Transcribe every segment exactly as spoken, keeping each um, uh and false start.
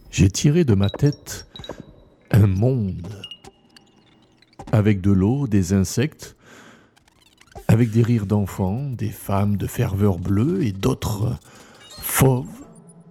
J'ai tiré de ma tête un monde, avec de l'eau, des insectes, avec des rires d'enfants, des femmes de ferveur bleue et d'autres fauves.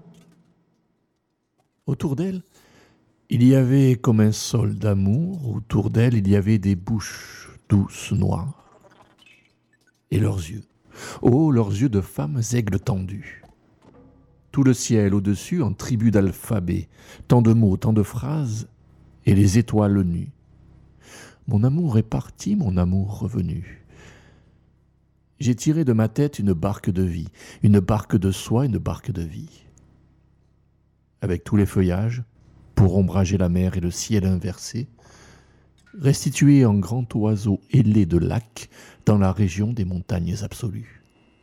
Autour d'elle, il y avait comme un sol d'amour, autour d'elle il y avait des bouches douces noires. Et leurs yeux, oh leurs yeux de femmes aigles tendus. Tout le ciel au-dessus en tribu d'alphabet, tant de mots, tant de phrases, et les étoiles nues. Mon amour est parti, mon amour revenu. J'ai tiré de ma tête une barque de vie, une barque de soie, une barque de vie. Avec tous les feuillages, pour ombrager la mer et le ciel inversé, restitués en grand oiseau ailé de lac dans la région des montagnes absolues.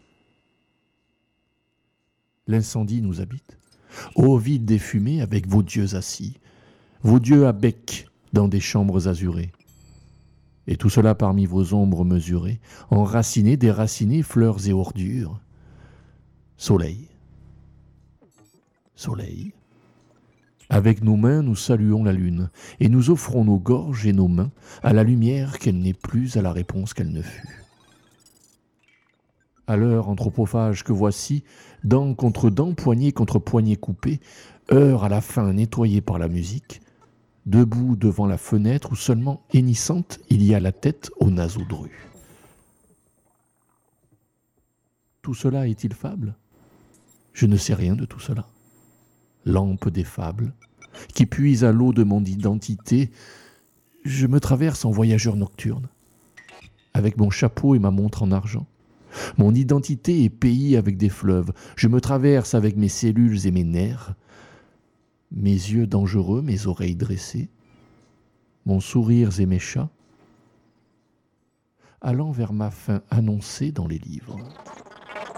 L'incendie nous habite, ô vide des fumées avec vos dieux assis, vos dieux à bec dans des chambres azurées. Et tout cela parmi vos ombres mesurées, enracinées, déracinées, fleurs et ordures. Soleil, soleil. Avec nos mains, nous saluons la lune, et nous offrons nos gorges et nos mains à la lumière qu'elle n'est plus, à la réponse qu'elle ne fut. À l'heure anthropophage que voici, dents contre dents, poignée contre poignée coupée, heure à la fin nettoyée par la musique, debout devant la fenêtre où seulement hennissante il y a la tête aux naseaux drus. Tout cela est-il fable ? Je ne sais rien de tout cela. Lampe des fables, qui puise à l'eau de mon identité, je me traverse en voyageur nocturne, avec mon chapeau et ma montre en argent. Mon identité est pays avec des fleuves, je me traverse avec mes cellules et mes nerfs, mes yeux dangereux, mes oreilles dressées, mon sourire et mes chats, allant vers ma fin annoncée dans les livres.